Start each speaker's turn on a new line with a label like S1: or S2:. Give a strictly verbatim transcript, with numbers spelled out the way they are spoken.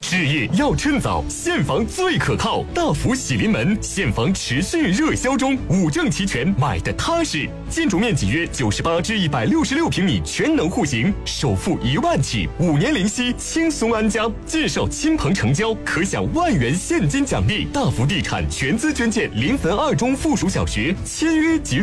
S1: 置业要趁早，现房最可靠。大福喜临门，现房持续热销中，五证齐全，买的踏实。建筑面积约九十八至一百六十六平米，全能户型，首付一万起，五年零息，轻松安家。介绍亲朋成交，可享万元现金奖励。大福地产全资捐建临汾二中附属小学，签约即